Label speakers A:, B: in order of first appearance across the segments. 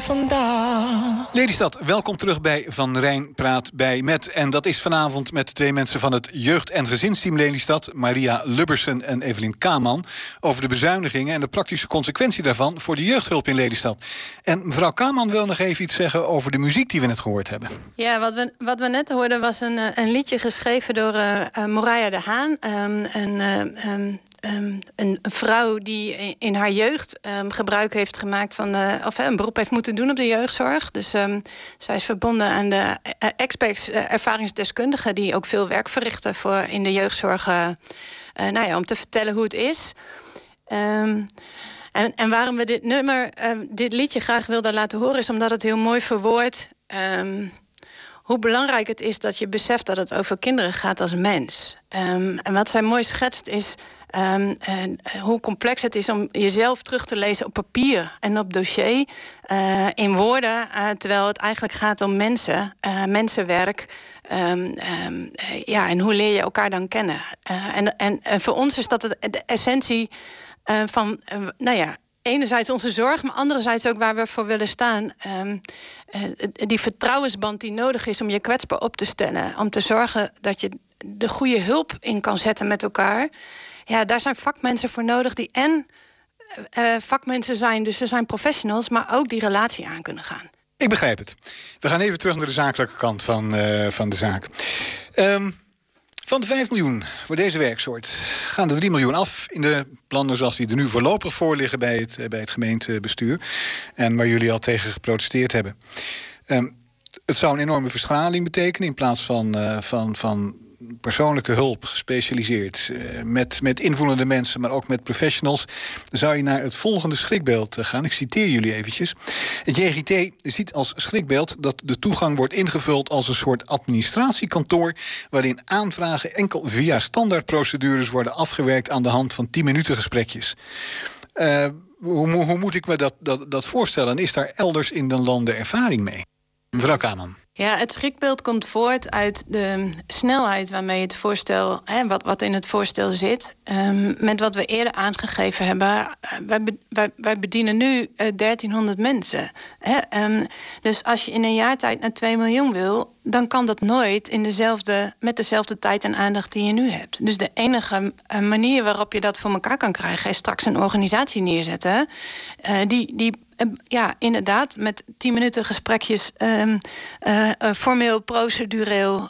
A: vandaag.
B: Lelystad, welkom terug bij Van Rijn praat bij Met. En dat is vanavond met twee mensen van het jeugd- en gezinsteam Lelystad, Maria Lubbersen en Evelien Kaman, over de bezuinigingen en de praktische consequentie daarvan voor de jeugdhulp in Lelystad. En mevrouw Kaman wil nog even iets zeggen over de muziek die we net gehoord hebben.
C: Ja, wat we net hoorden was een liedje geschreven door Moraya de Haan. Een vrouw die in haar jeugd gebruik heeft gemaakt van een beroep heeft moeten doen op de jeugdzorg. Dus zij is verbonden aan de experts, ervaringsdeskundigen die ook veel werk verrichten in de jeugdzorg, om te vertellen hoe het is. En waarom we dit liedje graag wilden laten horen, is omdat het heel mooi verwoordt hoe belangrijk het is dat je beseft dat het over kinderen gaat als mens. En wat zij mooi schetst is hoe complex het is om jezelf terug te lezen op papier en op dossier, in woorden, terwijl het eigenlijk gaat om mensen, mensenwerk. En hoe leer je elkaar dan kennen? En voor ons is dat de essentie van, enerzijds onze zorg, maar anderzijds ook waar we voor willen staan. Die vertrouwensband die nodig is om je kwetsbaar op te stellen. Om te zorgen dat je de goede hulp in kan zetten met elkaar. Ja, daar zijn vakmensen voor nodig die vakmensen zijn. Dus ze zijn professionals, maar ook die relatie aan kunnen gaan.
B: Ik begrijp het. We gaan even terug naar de zakelijke kant van de zaak. Van de 5 miljoen voor deze werksoort gaan er 3 miljoen af in de plannen zoals die er nu voorlopig voor liggen bij het gemeentebestuur. En waar jullie al tegen geprotesteerd hebben. Het zou een enorme verschraling betekenen in plaats van persoonlijke hulp, gespecialiseerd, met invoelende mensen, maar ook met professionals, zou je naar het volgende schrikbeeld gaan. Ik citeer jullie eventjes. Het JGT ziet als schrikbeeld dat de toegang wordt ingevuld als een soort administratiekantoor, waarin aanvragen enkel via standaardprocedures worden afgewerkt aan de hand van 10-minuten gesprekjes. Hoe moet ik me dat voorstellen? Is daar elders in de landen ervaring mee? Mevrouw Kaman.
C: Ja, het schrikbeeld komt voort uit de snelheid waarmee het voorstel, wat in het voorstel zit, met wat we eerder aangegeven hebben. Wij bedienen nu 1300 mensen. Dus als je in een jaar tijd naar 2 miljoen wil, dan kan dat nooit met dezelfde tijd en aandacht die je nu hebt. Dus de enige manier waarop je dat voor elkaar kan krijgen, is straks een organisatie neerzetten die inderdaad, met 10 minuten gesprekjes, formeel, procedureel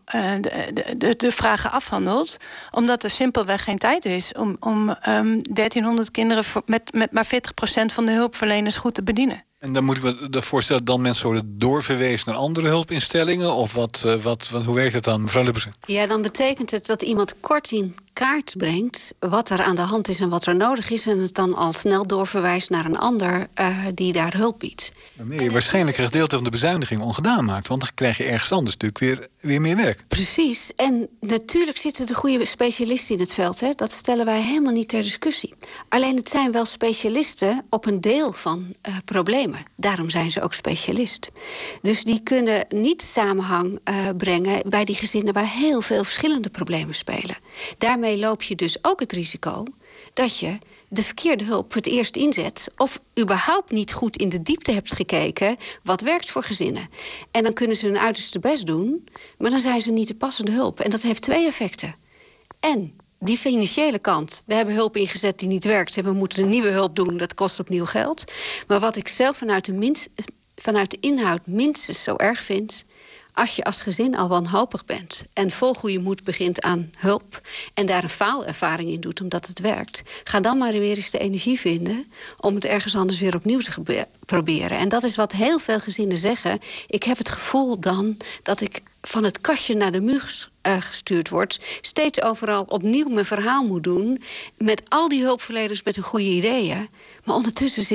C: de vragen afhandelt. Omdat er simpelweg geen tijd is om 1300 kinderen met maar 40% van de hulpverleners goed te bedienen.
B: En dan moet ik me voorstellen dat dan mensen worden doorverwezen naar andere hulpinstellingen? Of hoe werkt het dan, mevrouw Lubbersen?
D: Ja, dan betekent het dat iemand kort in kaart brengt wat er aan de hand is en wat er nodig is, en het dan al snel doorverwijst naar een ander die daar hulp biedt. Waarmee
B: je waarschijnlijk een gedeelte van de bezuiniging ongedaan maakt, want dan krijg je ergens anders natuurlijk weer meer werk.
D: Precies. En natuurlijk zitten de goede specialisten in het veld. Hè? Dat stellen wij helemaal niet ter discussie. Alleen het zijn wel specialisten op een deel van problemen. Daarom zijn ze ook specialist. Dus die kunnen niet samenhang brengen bij die gezinnen waar heel veel verschillende problemen spelen. Daarmee loop je dus ook het risico dat je de verkeerde hulp het eerst inzet, of überhaupt niet goed in de diepte hebt gekeken wat werkt voor gezinnen. En dan kunnen ze hun uiterste best doen, maar dan zijn ze niet de passende hulp. En dat heeft 2 effecten. En die financiële kant, we hebben hulp ingezet die niet werkt, en we moeten een nieuwe hulp doen, dat kost opnieuw geld. Maar wat ik zelf vanuit de inhoud minstens zo erg vind, als je als gezin al wanhopig bent en vol goede moed begint aan hulp en daar een faalervaring in doet omdat het werkt, ga dan maar weer eens de energie vinden om het ergens anders weer opnieuw te proberen. En dat is wat heel veel gezinnen zeggen. Ik heb het gevoel dan dat ik van het kastje naar de muur gestuurd word, steeds overal opnieuw mijn verhaal moet doen, met al die hulpverleners met hun goede ideeën. Maar ondertussen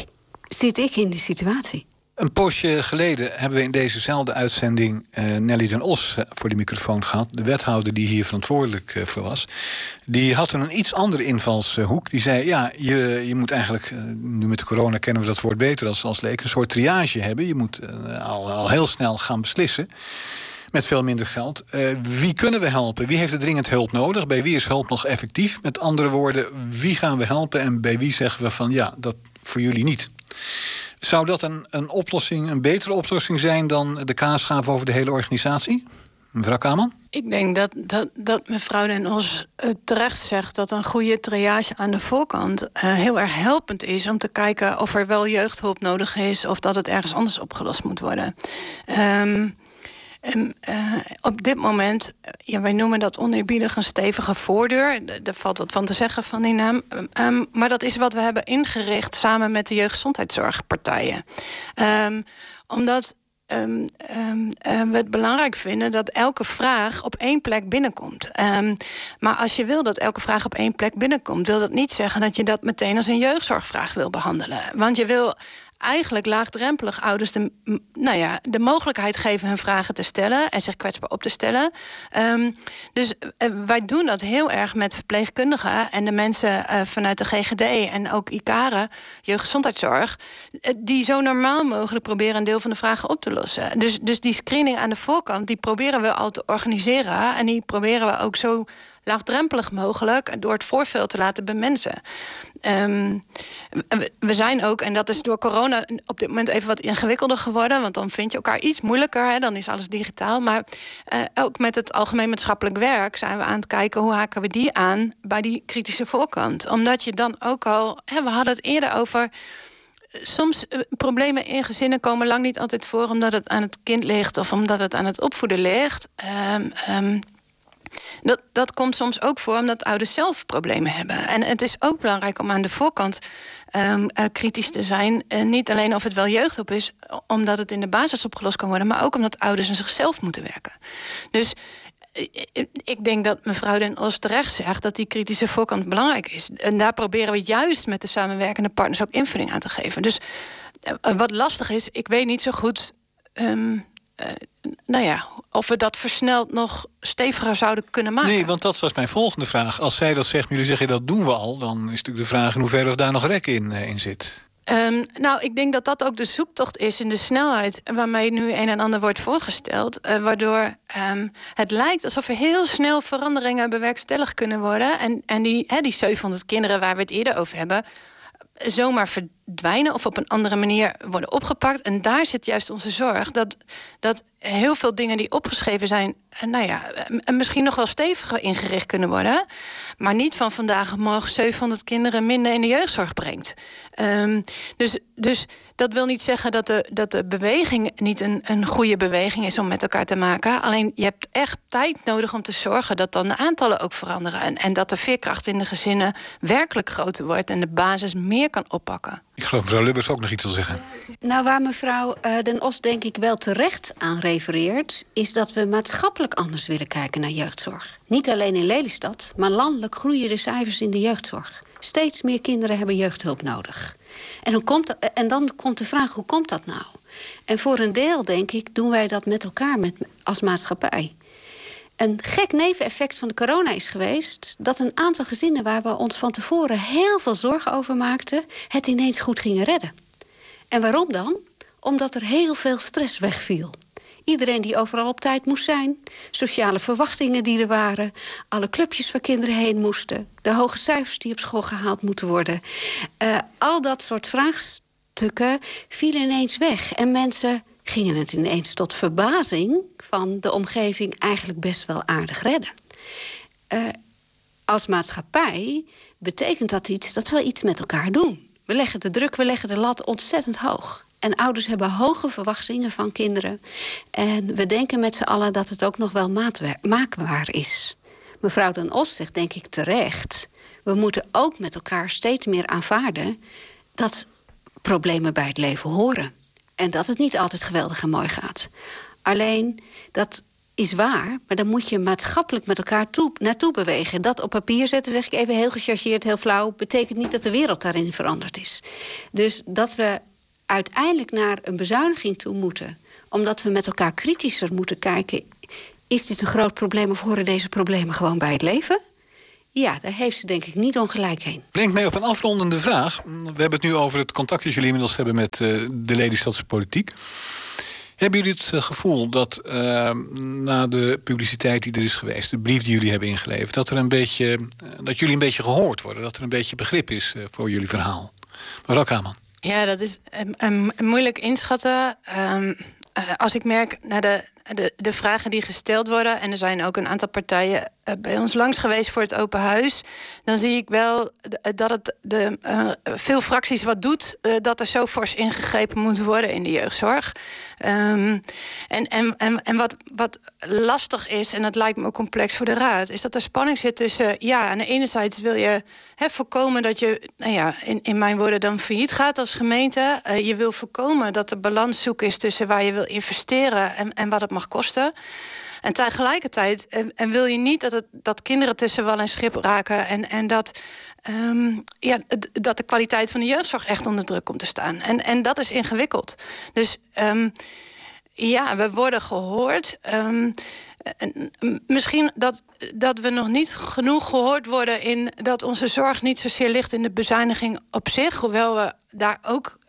D: zit ik in die situatie.
B: Een poosje geleden hebben we in dezezelfde uitzending Nelly den Os voor de microfoon gehad. De wethouder die hier verantwoordelijk voor was. Die had een iets andere invalshoek. Die zei, ja, je moet eigenlijk, nu met de corona kennen we dat woord beter als leek, een soort triage hebben. Je moet al heel snel gaan beslissen. Met veel minder geld. Wie kunnen we helpen? Wie heeft er dringend hulp nodig? Bij wie is hulp nog effectief? Met andere woorden, wie gaan we helpen? En bij wie zeggen we van, ja, dat voor jullie niet? Zou dat een oplossing, een betere oplossing zijn dan de kaasschaaf over de hele organisatie? Mevrouw Kaman?
C: Ik denk dat mevrouw Den Os terecht zegt dat een goede triage aan de voorkant heel erg helpend is om te kijken of er wel jeugdhulp nodig is of dat het ergens anders opgelost moet worden. Op dit moment, wij noemen dat oneerbiedig een stevige voordeur. Daar valt wat van te zeggen van die naam. Maar dat is wat we hebben ingericht samen met de jeugdgezondheidszorgpartijen. Omdat we het belangrijk vinden dat elke vraag op één plek binnenkomt. Maar als je wil dat elke vraag op één plek binnenkomt, wil dat niet zeggen dat je dat meteen als een jeugdzorgvraag wil behandelen. Want je wil eigenlijk laagdrempelig ouders de mogelijkheid geven hun vragen te stellen en zich kwetsbaar op te stellen. Dus wij doen dat heel erg met verpleegkundigen en de mensen vanuit de GGD en ook ICARE, jeugdgezondheidszorg, die zo normaal mogelijk proberen een deel van de vragen op te lossen. Dus die screening aan de voorkant, die proberen we al te organiseren en die proberen we ook zo laagdrempelig mogelijk door het voorveld te laten bemensen. We zijn ook, en dat is door corona op dit moment even wat ingewikkelder geworden, want dan vind je elkaar iets moeilijker, hè, dan is alles digitaal. Maar ook met het algemeen maatschappelijk werk zijn we aan het kijken hoe haken we die aan bij die kritische voorkant. Omdat je dan ook al, we hadden het eerder over, soms problemen in gezinnen komen lang niet altijd voor omdat het aan het kind ligt of omdat het aan het opvoeden ligt. Dat komt soms ook voor omdat ouders zelf problemen hebben. En het is ook belangrijk om aan de voorkant kritisch te zijn. Niet alleen of het wel jeugdhulp is, omdat het in de basis opgelost kan worden, maar ook omdat ouders aan zichzelf moeten werken. Dus ik denk dat mevrouw Den Os terecht zegt dat die kritische voorkant belangrijk is. En daar proberen we juist met de samenwerkende partners ook invulling aan te geven. Dus wat lastig is, ik weet niet zo goed of we dat versneld nog steviger zouden kunnen maken.
B: Nee, want dat was mijn volgende vraag. Als zij dat zegt, maar jullie zeggen dat doen we al, dan is natuurlijk de vraag in hoeverre daar nog rek in zit.
C: Ik denk dat dat ook de zoektocht is in de snelheid waarmee nu een en ander wordt voorgesteld. Waardoor het lijkt alsof er heel snel veranderingen bewerkstelligd kunnen worden. En die 700 kinderen waar we het eerder over hebben, zomaar verdwijnen of op een andere manier worden opgepakt. En daar zit juist onze zorg. Dat heel veel dingen die opgeschreven zijn, misschien nog wel steviger ingericht kunnen worden. Maar niet van vandaag op morgen 700 kinderen minder in de jeugdzorg brengt. Dus dat wil niet zeggen dat de beweging niet een goede beweging is om met elkaar te maken. Alleen je hebt echt tijd nodig om te zorgen dat dan de aantallen ook veranderen. En dat de veerkracht in de gezinnen werkelijk groter wordt en de basis meer kan oppakken.
B: Ik geloof mevrouw Lubbers ook nog iets wil zeggen.
D: Nou, waar mevrouw Den Os denk ik wel terecht aan refereert, is dat we maatschappelijk anders willen kijken naar jeugdzorg. Niet alleen in Lelystad, maar landelijk groeien de cijfers in de jeugdzorg. Steeds meer kinderen hebben jeugdhulp nodig. En dan komt de vraag, hoe komt dat nou? En voor een deel, denk ik, doen wij dat met elkaar als maatschappij. Een gek neveneffect van de corona is geweest dat een aantal gezinnen waar we ons van tevoren heel veel zorgen over maakten, het ineens goed gingen redden. En waarom dan? Omdat er heel veel stress wegviel. Iedereen die overal op tijd moest zijn, sociale verwachtingen die er waren, alle clubjes waar kinderen heen moesten, de hoge cijfers die op school gehaald moeten worden. Al dat soort vraagstukken vielen ineens weg. En mensen gingen het ineens tot verbazing van de omgeving eigenlijk best wel aardig redden. Als maatschappij betekent dat we iets met elkaar doen. We leggen de druk, we leggen de lat ontzettend hoog. En ouders hebben hoge verwachtingen van kinderen. En we denken met z'n allen dat het ook nog wel maakbaar is. Mevrouw Den Os zegt, denk ik terecht, we moeten ook met elkaar steeds meer aanvaarden dat problemen bij het leven horen. En dat het niet altijd geweldig en mooi gaat. Alleen, dat is waar, maar dan moet je maatschappelijk met elkaar naartoe bewegen. Dat op papier zetten, zeg ik even heel gechargeerd, heel flauw, betekent niet dat de wereld daarin veranderd is. Dus dat we uiteindelijk naar een bezuiniging toe moeten, omdat we met elkaar kritischer moeten kijken, is dit een groot probleem of horen deze problemen gewoon bij het leven? Ja, daar heeft ze denk ik niet ongelijk heen.
B: Brengt mij op een afrondende vraag. We hebben het nu over het contact dat jullie inmiddels hebben met de Lelystadse politiek. Hebben jullie het gevoel dat na de publiciteit die er is geweest, de brief die jullie hebben ingeleverd, dat jullie een beetje gehoord worden, dat er een beetje begrip is voor jullie verhaal? Mevrouw Kaman.
C: Ja, dat is moeilijk inschatten. Als ik merk naar de vragen die gesteld worden, en er zijn ook een aantal partijen bij ons langs geweest voor het open huis, dan zie ik wel dat het veel fracties wat doet, dat er zo fors ingegrepen moet worden in de jeugdzorg. En wat lastig is, en dat lijkt me ook complex voor de Raad, is dat er spanning zit tussen, aan de ene zijde wil je voorkomen dat je, in mijn woorden dan failliet gaat als gemeente. Je wil voorkomen dat er balans zoek is tussen waar je wil investeren en wat het mag kosten. En tegelijkertijd wil je niet dat kinderen tussen wal en schip raken en dat de kwaliteit van de jeugdzorg echt onder druk komt te staan. En dat is ingewikkeld. Dus we worden gehoord. Misschien dat we nog niet genoeg gehoord worden in dat onze zorg niet zozeer ligt in de bezuiniging op zich, hoewel we daar ook,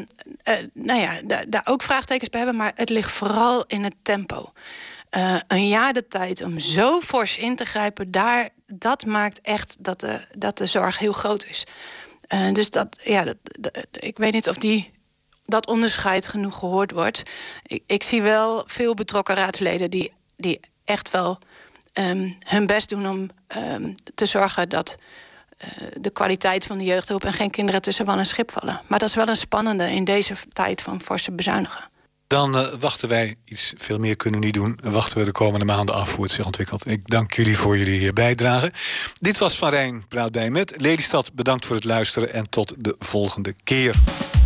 C: daar ook vraagtekens bij hebben, maar het ligt vooral in het tempo. Een jaar de tijd om zo fors in te grijpen, dat maakt echt dat de zorg heel groot is. Dus ik weet niet of dat onderscheid genoeg gehoord wordt. Ik zie wel veel betrokken raadsleden die echt wel hun best doen om te zorgen dat de kwaliteit van de jeugdhulp en geen kinderen tussen wal en schip vallen. Maar dat is wel een spannende in deze tijd van forse bezuinigen.
B: Dan wachten wij, iets veel meer kunnen we niet doen, wachten we de komende maanden af hoe het zich ontwikkelt. Ik dank jullie voor jullie bijdrage. Dit was Van Rijn Praat bij met. Lelystad, bedankt voor het luisteren en tot de volgende keer.